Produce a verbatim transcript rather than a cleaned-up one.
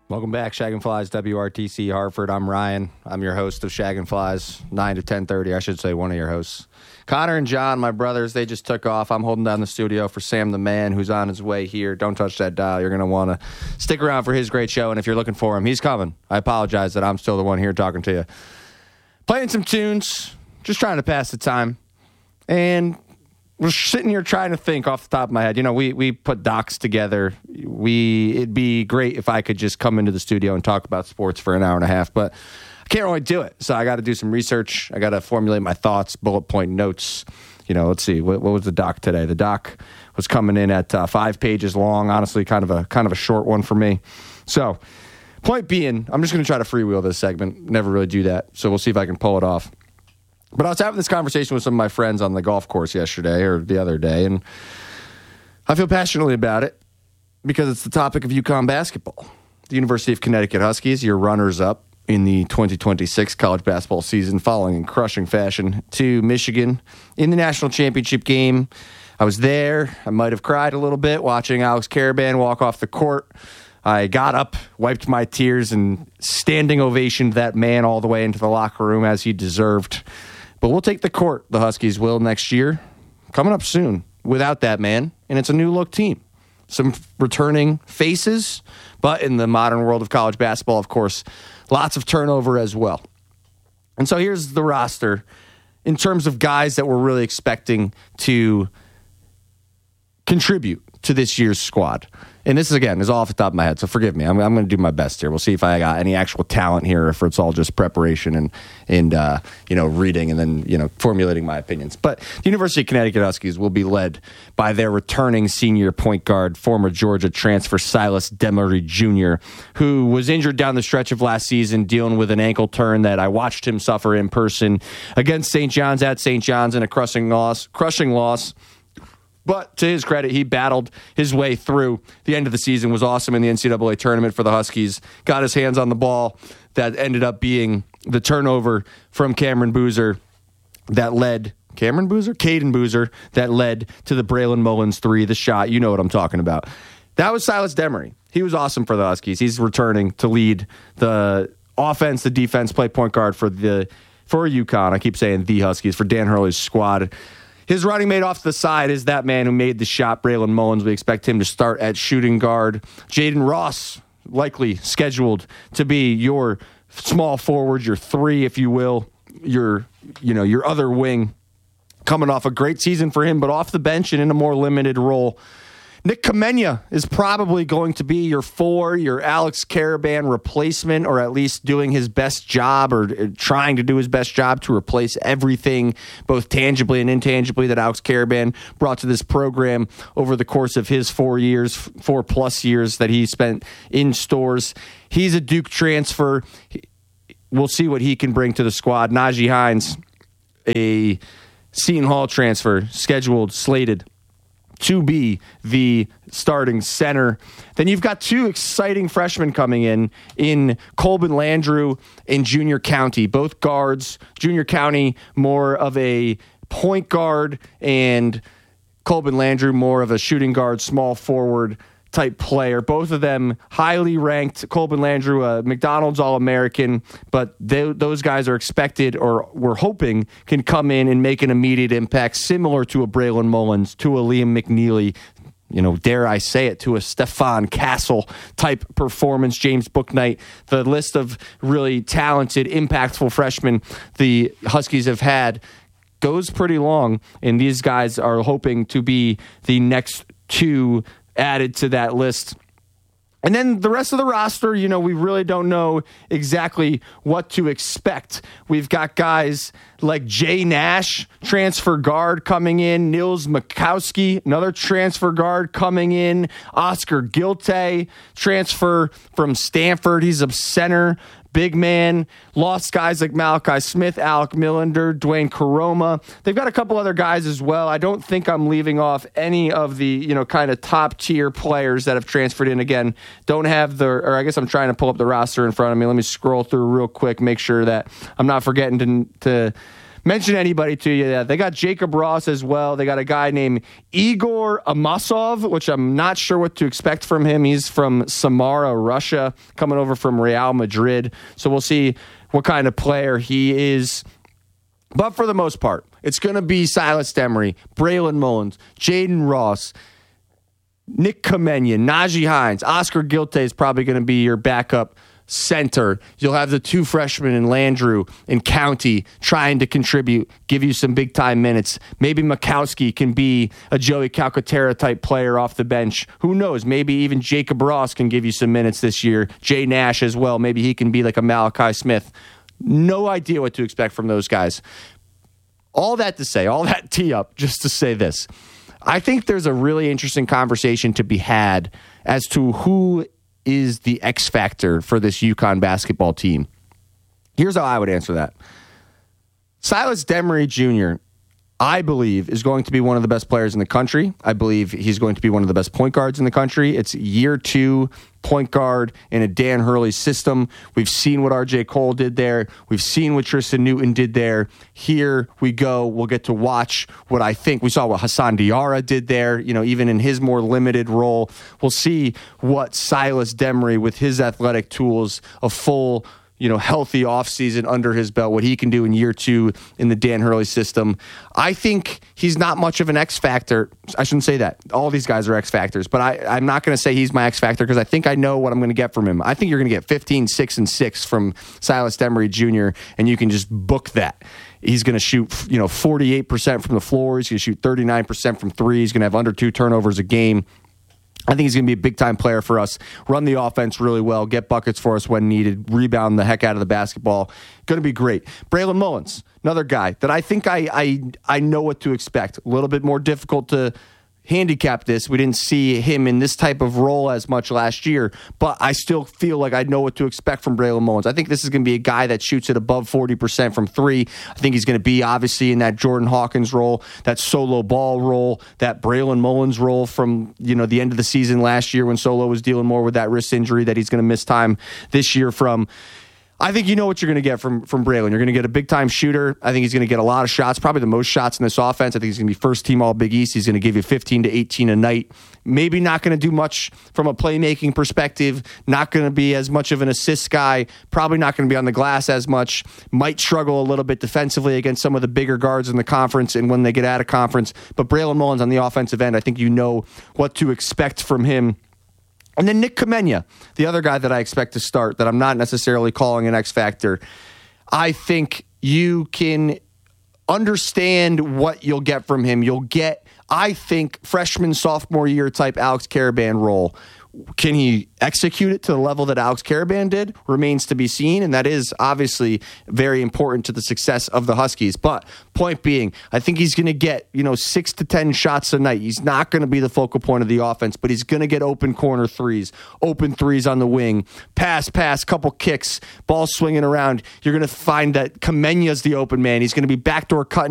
Welcome back, Shag and Flies, W R T C Hartford. I'm Ryan. I'm your host of Shag and Flies, nine to ten thirty. I should say one of your hosts. Connor and John, my brothers, they just took off. I'm holding down the studio for Sam the Man, who's on his way here. Don't touch that dial. You're going to want to stick around for his great show, and if you're looking for him, he's coming. I apologize that I'm still the one here talking to you. Playing some tunes, just trying to pass the time, and we're sitting here trying to think off the top of my head. You know, we we put docs together. We it'd be great if I could just come into the studio and talk about sports for an hour and a half, but I can't really do it. So I got to do some research. I got to formulate my thoughts, bullet point notes. You know, let's see. What, what was the doc today? The doc was coming in at uh, five pages long. Honestly, kind of a kind of a short one for me. So, point being, I'm just going to try to freewheel this segment. Never really do that. So we'll see if I can pull it off. But I was having this conversation with some of my friends on the golf course yesterday or the other day, and I feel passionately about it because it's the topic of UConn basketball. The University of Connecticut Huskies, your runners-up in the twenty twenty-six college basketball season, following in crushing fashion to Michigan in the national championship game. I was there. I might have cried a little bit watching Alex Karaban walk off the court. I got up, wiped my tears, and standing ovationed that man all the way into the locker room as he deserved. But we'll take the court, the Huskies will, next year. Coming up soon without that man, and it's a new-look team. Some returning faces, but in the modern world of college basketball, of course, lots of turnover as well. And so here's the roster in terms of guys that we're really expecting to contribute to this year's squad. And this is, again, is all off the top of my head, so forgive me. I'm, I'm going to do my best here. We'll see if I got any actual talent here, or if it's all just preparation and, and uh, you know, reading and then, you know, formulating my opinions. But the University of Connecticut Huskies will be led by their returning senior point guard, former Georgia transfer Silas Demery Junior, who was injured down the stretch of last season, dealing with an ankle turn that I watched him suffer in person against Saint John's at Saint John's in a crushing loss. Crushing loss. But to his credit, he battled his way through. The end of the season was awesome in the N C double A tournament for the Huskies. Got his hands on the ball that ended up being the turnover from Cameron Boozer that led... Cameron Boozer? Caden Boozer that led to the Braylon Mullins three, the shot. You know what I'm talking about. That was Silas Demery. He was awesome for the Huskies. He's returning to lead the offense, the defense, play point guard for the for UConn. I keep saying the Huskies, for Dan Hurley's squad. His running mate off to the side is that man who made the shot, Braylon Mullins. We expect him to start at shooting guard. Jaden Ross, likely scheduled to be your small forward, your three, if you will, your, you know, your other wing, coming off a great season for him, but off the bench and in a more limited role. Nick Kamenya is probably going to be your four, your Alex Karaban replacement, or at least doing his best job, or trying to do his best job to replace everything, both tangibly and intangibly, that Alex Karaban brought to this program over the course of his four years, four plus years that he spent in Stores. He's a Duke transfer. We'll see what he can bring to the squad. Najee Hines, a Seton Hall transfer, scheduled, slated to be the starting center. Then you've got two exciting freshmen coming in, in Colbin Landrew and Junior County, both guards. Junior County more of a point guard, and Colbin Landrew more of a shooting guard, small forward type player. Both of them highly ranked. Colbin Landrew, a McDonald's All-American, but they, those guys are expected, or we're hoping, can come in and make an immediate impact, similar to a Braylon Mullins, to a Liam McNeely, you know, dare I say it, to a Stefan Castle type performance, James Bouknight. The list of really talented, impactful freshmen the Huskies have had goes pretty long, and these guys are hoping to be the next two added to that list. And then the rest of the roster, you know, we really don't know exactly what to expect. We've got guys like Jay Nash, transfer guard, coming in. Nils Makowski, another transfer guard, coming in. Oscar Gilte, transfer from Stanford. He's a center, big man. Lost guys like Malachi Smith, Alec Millender, Dwayne Karoma. They've got a couple other guys as well. I don't think I'm leaving off any of the, you know, kind of top tier players that have transferred in. Again, don't have the, or I guess I'm trying to pull up the roster in front of me. Let me scroll through real quick, make sure that I'm not forgetting to, to mention anybody to you. Yeah, they got Jacob Ross as well. They got a guy named Igor Amasov, which I'm not sure what to expect from him. He's from Samara, Russia, coming over from Real Madrid. So we'll see what kind of player he is. But for the most part, it's going to be Silas Demery, Braylon Mullins, Jaden Ross, Nick Kamenya, Najee Hines, Oscar Gilte is probably going to be your backup center. You'll have the two freshmen in Landrew and County trying to contribute, give you some big-time minutes. Maybe Mikowski can be a Joey Calcaterra type player off the bench. Who knows? Maybe even Jacob Ross can give you some minutes this year. Jay Nash as well. Maybe he can be like a Malachi Smith. No idea what to expect from those guys. All that to say, all that tee up, just to say this. I think there's a really interesting conversation to be had as to who is the X factor for this UConn basketball team. Here's how I would answer that. Silas Demery Junior, I believe, is going to be one of the best players in the country. I believe he's going to be one of the best point guards in the country. It's year two point guard in a Dan Hurley system. We've seen what R J Cole did there. We've seen what Tristan Newton did there. Here we go. We'll get to watch what I think. We saw what Hassan Diarra did there, you know, even in his more limited role. We'll see what Silas Demery, with his athletic tools, a full, you know, healthy offseason under his belt, what he can do in year two in the Dan Hurley system. I think he's not much of an X factor. I shouldn't say that. All these guys are X factors, but I, I'm not going to say he's my X factor because I think I know what I'm going to get from him. I think you're going to get fifteen, six, and six from Silas Demery Junior, and you can just book that. He's going to shoot, you know, forty-eight percent from the floor. He's going to shoot thirty-nine percent from three. He's going to have under two turnovers a game. I think he's going to be a big-time player for us, run the offense really well, get buckets for us when needed, rebound the heck out of the basketball. Going to be great. Braylon Mullins, another guy that I think I, I I know what to expect. A little bit more difficult to handicap this. We didn't see him in this type of role as much last year, but I still feel like I know what to expect from Braylon Mullins. I think this is going to be a guy that shoots it above forty percent from three. I think he's going to be obviously in that Jordan Hawkins role, that solo ball role, that Braylon Mullins role from, you know, the end of the season last year when Solo was dealing more with that wrist injury that he's going to miss time this year from. I think you know what you're going to get from, from Braylon. You're going to get a big-time shooter. I think he's going to get a lot of shots, probably the most shots in this offense. I think he's going to be first-team All-Big East. He's going to give you fifteen to eighteen a night. Maybe not going to do much from a playmaking perspective. Not going to be as much of an assist guy. Probably not going to be on the glass as much. Might struggle a little bit defensively against some of the bigger guards in the conference and when they get out of conference. But Braylon Mullins on the offensive end, I think you know what to expect from him. And then Nick Kamenya, the other guy that I expect to start that I'm not necessarily calling an X factor. I think you can understand what you'll get from him. You'll get, I think, freshman, sophomore year type Alex Karaban role. Can he execute it to the level that Alex Karaban did? Remains to be seen, and that is obviously very important to the success of the Huskies. But point being, I think he's going to get, you know, six to ten shots a night. He's not going to be the focal point of the offense, but he's going to get open corner threes, open threes on the wing, pass, pass, couple kicks, ball swinging around. You're going to find that Kamenya's the open man. He's going to be backdoor cutting